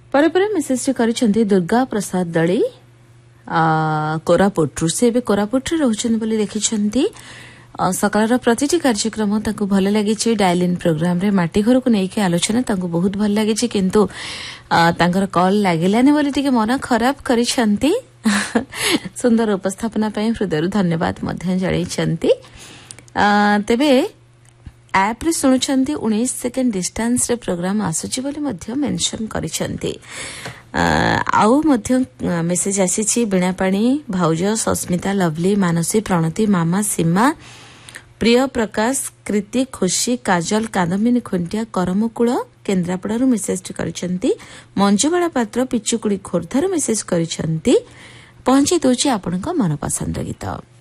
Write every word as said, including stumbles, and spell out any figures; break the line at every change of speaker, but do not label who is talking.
ପରେ ପରେ ମେସେଜଟି କରିଛନ୍ତି ଦୁର୍ଗା ପ୍ରସାଦ ଦଳି କୋରାପୁଟରୁ। ସେ ଏବେ କୋରାପୁଟରେ ରହୁଛନ୍ତି ବୋଲି ଲେଖିଛନ୍ତି। ସକାଳର ପ୍ରତିଟି କାର୍ଯ୍ୟକ୍ରମ ତାଙ୍କୁ ଭଲ ଲାଗିଛି। ଡାଏଲ୍ ଇନ୍ ପ୍ରୋଗ୍ରାମରେ ମାଟି ଘରକୁ ନେଇକି ଆଲୋଚନା ତାଙ୍କୁ ବହୁତ ଭଲ ଲାଗିଛି, କିନ୍ତୁ ତାଙ୍କର କଲ୍ ଲାଗିଲାନି ବୋଲି ଟିକେ ମନ ଖରାପ କରିଛନ୍ତି। ସୁନ୍ଦର ଉପସ୍ଥାପନା ପାଇଁ ହୃଦୟରୁ ଧନ୍ୟବାଦ ମଧ୍ୟ ଜଣାଇଛନ୍ତି। ତେବେ ଆପ୍ରେ ଶୁଣୁଛନ୍ତି ଉଣେଇଶ ସେକେଣ୍ଡ ଡିଷ୍ଟାନ୍ସରେ ପ୍ରୋଗ୍ରାମ ଆସୁଛି ବୋଲି ମଧ୍ୟ ମେନସନ୍ କରିଛନ୍ତି। ଆଉ ମଧ୍ୟ ମେସେଜ ଆସିଛି ବୀଣାପାଣି ଭାଉଜ, ସସ୍ମିତା, ଲଭଲି, ମାନସୀ, ପ୍ରଣତି, ମାମା, ସୀମା, ପ୍ରିୟ ପ୍ରକାଶ, କୃତି, ଖୁସି, କାଜଲ, କାଦମ୍ବିନୀ ଖୁଣ୍ଟିଆ, କରମକୁଳ କେନ୍ଦ୍ରାପଡ଼ାରୁ ମେସେଜଟି କରିଛନ୍ତି। ମଞ୍ଜୁବାଳା ପାତ୍ର ପିଚୁକୁଳି ଖୋର୍ଦ୍ଧାରୁ ମେସେଜ କରିଛନ୍ତି। ପହଞ୍ଚି ଦଉଛି ଆପଣଙ୍କ ମନପସନ୍ଦ ଗୀତ।